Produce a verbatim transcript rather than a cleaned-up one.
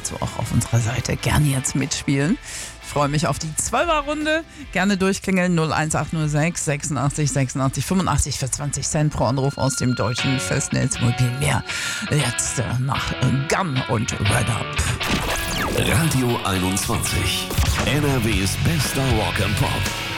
dazu auch auf unserer Seite. Gerne jetzt mitspielen. Ich freue mich auf die Zwölfer-Runde. Gerne durchklingeln null eins acht null sechs sechsundachtzig sechsundachtzig fünfundachtzig für zwanzig Cent pro Anruf aus dem deutschen Festnetz. Mobilmeer. Jetzt äh, nach äh, Gun und Red Up. Radio einundzwanzig. N R Ws bester Rock and Pop.